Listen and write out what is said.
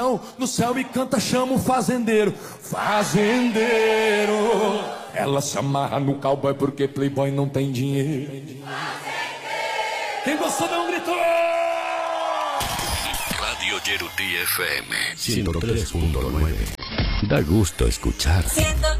no céu e canta, chama o fazendeiro. Fazendeiro. Ela se amarra no cowboy porque playboy não tem dinheiro. Quem gostou dá um grito. Radio Yeruti FM 103.9. Da gusto escuchar.